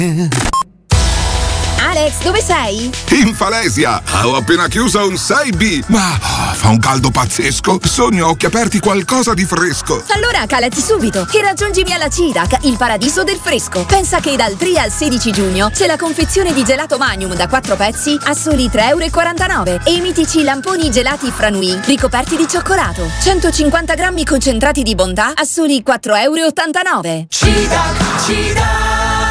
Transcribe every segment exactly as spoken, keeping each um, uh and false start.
Alex, dove sei? In Falesia! Ho appena chiuso un sei B! Ma oh, fa un caldo pazzesco! Sogno a occhi aperti qualcosa di fresco! Allora calati subito e raggiungimi alla Cidac, il paradiso del fresco. Pensa che dal tre al sedici giugno c'è la confezione di gelato Magnum da quattro pezzi a soli tre e quarantanove euro e i mitici lamponi gelati Franui ricoperti di cioccolato. centocinquanta grammi concentrati di bontà a soli quattro e ottantanove euro. Cidac, Cidac.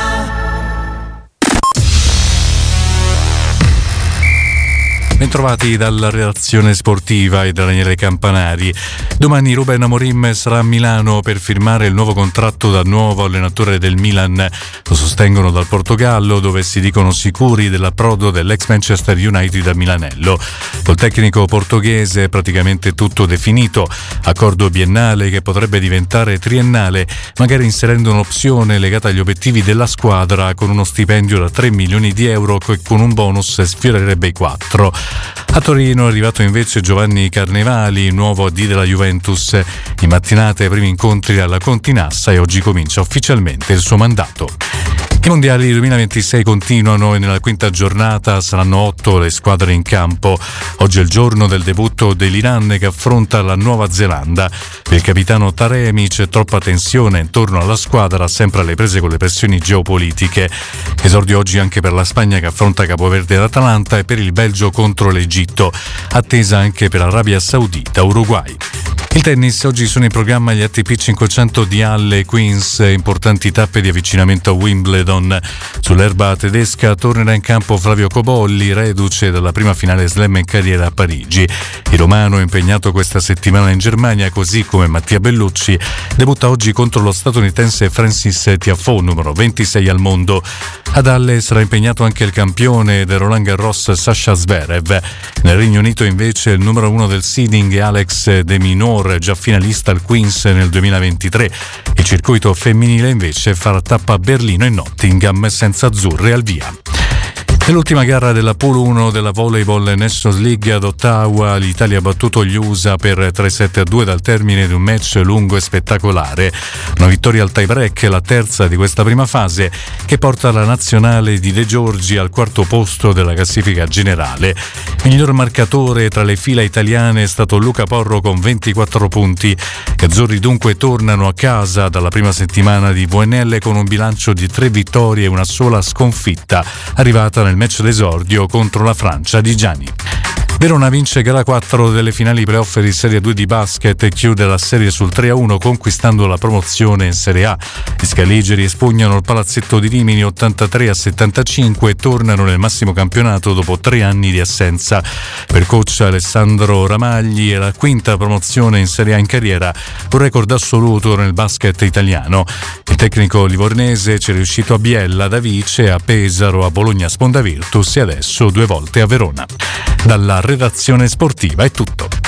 Bentrovati dalla redazione sportiva e da Daniele Campanari. Domani Ruben Amorim sarà a Milano per firmare il nuovo contratto da nuovo allenatore del Milan. Lo sostengono dal Portogallo, dove si dicono sicuri dell'approdo dell'ex Manchester United a Milanello. Col tecnico portoghese è praticamente tutto definito. Accordo biennale che potrebbe diventare triennale, magari inserendo un'opzione legata agli obiettivi della squadra con uno stipendio da tre milioni di euro che con un bonus sfiorerebbe i quattro. A Torino è arrivato invece Giovanni Carnevali, nuovo A D della Juventus. In mattinata i primi incontri alla Continassa e oggi comincia ufficialmente il suo mandato. I mondiali duemilaventisei continuano e nella quinta giornata saranno otto le squadre in campo. Oggi è il giorno del debutto dell'Iran che affronta la Nuova Zelanda. Per il capitano Taremi c'è troppa tensione intorno alla squadra, sempre alle prese con le pressioni geopolitiche. Esordio oggi anche per la Spagna che affronta Capoverde ed Atalanta e per il Belgio contro l'Egitto. Attesa anche per Arabia Saudita, Uruguay. Il tennis, oggi sono in programma gli A T P cinquecento di Halle, Queens, importanti tappe di avvicinamento a Wimbledon. Sull'erba tedesca tornerà in campo Flavio Cobolli, reduce dalla prima finale slam in carriera a Parigi. Il romano, impegnato questa settimana in Germania, così come Mattia Bellucci, debutta oggi contro lo statunitense Francis Tiafoe, numero ventisei al mondo. Ad Halle sarà impegnato anche il campione del Roland Garros Sasha Zverev. Nel Regno Unito invece il numero uno del seeding Alex de Minaur, già finalista al Queens nel duemilaventitré. Il circuito femminile invece farà tappa a Berlino e Nottingham senza azzurre al via. Nell'ultima gara della Pool uno della Volleyball Nations League ad Ottawa, l'Italia ha battuto gli U S A per tre sette a due dal termine di un match lungo e spettacolare. Una vittoria al tie break, la terza di questa prima fase, che porta la nazionale di De Giorgi al quarto posto della classifica generale. Miglior marcatore tra le fila italiane è stato Luca Porro con ventiquattro punti. Gli azzurri dunque tornano a casa dalla prima settimana di V N L con un bilancio di tre vittorie e una sola sconfitta, arrivata nel match d'esordio contro la Francia di Gianni. Verona vince gara quattro delle finali playoff di Serie due di basket e chiude la serie sul tre a uno conquistando la promozione in Serie A. Gli scaligeri espugnano il Palazzetto di Rimini ottantatré a settantacinque e tornano nel massimo campionato dopo tre anni di assenza. Per coach Alessandro Ramagli è la quinta promozione in Serie A in carriera, un record assoluto nel basket italiano. Il tecnico livornese ci è riuscito a Biella, da vice, a Pesaro, a Bologna Sponda Virtus e adesso due volte a Verona. Dalla redazione sportiva è tutto.